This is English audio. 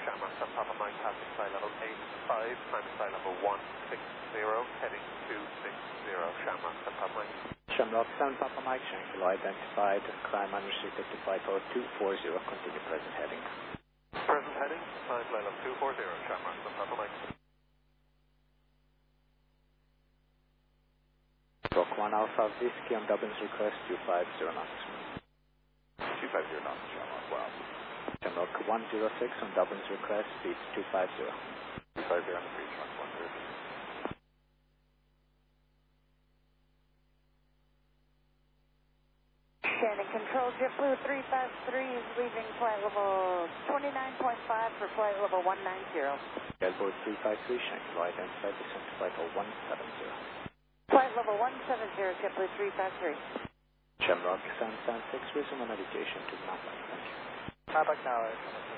Shamrock, Sun Papa Mike, passing flight level 85, climbing flight level 160, heading 260, Shamrock, Sun Papa Mike. Shamrock, Sun Papa Mike, Shankill identified, climb unrestricted to flight level 240, continue present heading. Present heading, climb flight level 240, Shamrock, Sun Papa Mike. Rock 1 Alpha Whiskey on Dublin's request, 250 knots. 250 knots, Shamrock, wow. Shamrock 106 on Dublin's request, speed 250. 250 on the breach, Shamrock 130. Shannon Control, JetBlue 353 is leaving flight level 29.5 for flight level 190. JetBlue 353, Shankill identified, descent to flight level 170. Flight level 170, JetBlue 353. Shamrock, Sun 6, resume on navigation to Mapa. Thank you. Mapa now.